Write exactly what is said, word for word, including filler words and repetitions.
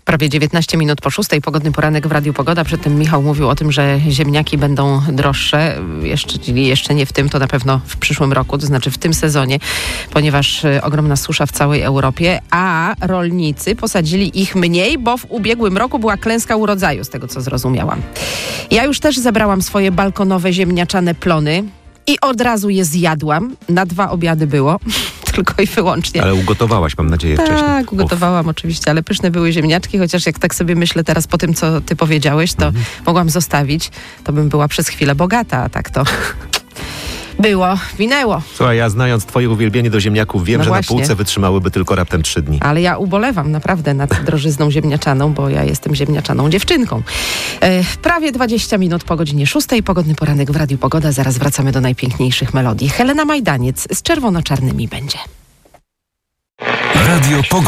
Prawie dziewiętnaście minut po szóstej, pogodny poranek w Radiu Pogoda. Przedtem Michał mówił o tym, że ziemniaki będą droższe. Jeszcze, czyli jeszcze nie w tym, to na pewno w przyszłym roku, to znaczy w tym sezonie, ponieważ ogromna susza w całej Europie, a rolnicy posadzili ich mniej, bo w ubiegłym roku była klęska urodzaju, z tego co zrozumiałam. Ja już też zebrałam swoje balkonowe ziemniaczane plony i od razu je zjadłam. Na dwa obiady było. Tylko i wyłącznie. Ale ugotowałaś, mam nadzieję, tak, wcześniej. Tak, ugotowałam Uf. oczywiście, ale pyszne były ziemniaczki, chociaż jak tak sobie myślę teraz po tym, co ty powiedziałeś, to mhm. mogłam zostawić, to bym była przez chwilę bogata, a tak to było, minęło. Słuchaj, ja znając twoje uwielbienie do ziemniaków, wiem, no że właśnie. na półce wytrzymałyby tylko raptem trzy dni. Ale ja ubolewam naprawdę nad drożyzną ziemniaczaną, bo ja jestem ziemniaczaną dziewczynką. E, prawie dwadzieścia minut po godzinie szóstej, pogodny poranek w Radiu Pogoda. Zaraz wracamy do najpiękniejszych melodii. Helena Majdaniec z czerwono-czarnymi będzie. Radio Pogoda.